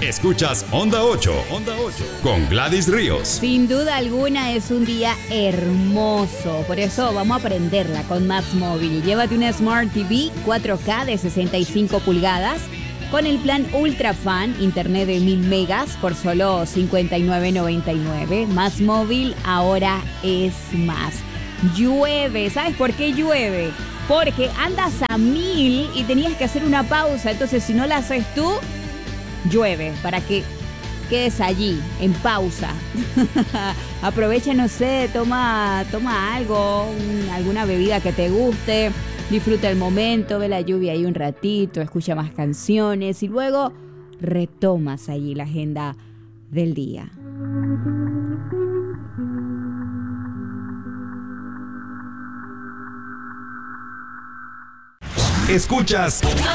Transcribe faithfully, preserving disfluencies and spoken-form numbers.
Escuchas Onda ocho, Onda ocho, con Gladys Ríos. Sin duda alguna es un día hermoso, por eso vamos a aprenderla con Más Móvil. Llévate una Smart T V cuatro K de sesenta y cinco pulgadas con el plan Ultra Fan, internet de mil megas por solo cincuenta y nueve noventa y nueve. Más Móvil ahora es más. Llueve, ¿sabes por qué llueve? Porque andas a mil y tenías que hacer una pausa, entonces si no la haces tú, llueve para que quedes allí, en pausa. Aprovecha, no sé, toma, toma algo, un, alguna bebida que te guste, disfruta el momento, ve la lluvia ahí un ratito, escucha más canciones y luego retomas allí la agenda del día. Escuchas